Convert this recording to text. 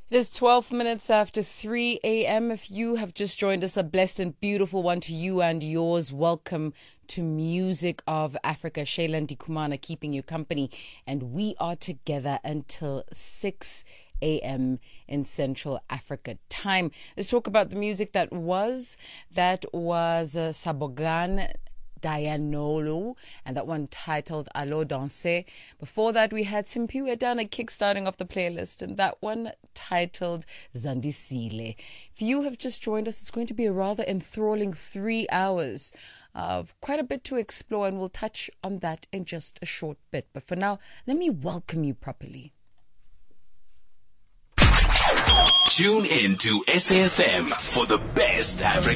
It is 12 minutes after 3 a.m. If you have just joined us, a blessed and beautiful one to you and yours. Welcome to Music of Africa. Shayla Ndikumana keeping you company. And we are together until 6 a.m. in Central Africa time. Let's talk about the music that was. That was Sabogan Dianolo, and that one titled Allo Danser. Before that, we had Simpiwe Dana kickstarting off the playlist, and that one titled Zandisile. If you have just joined us, it's going to be a rather enthralling 3 hours of quite a bit to explore, and we'll touch on that in just a short bit. But for now, let me welcome you properly. Tune in to SAFM for the best African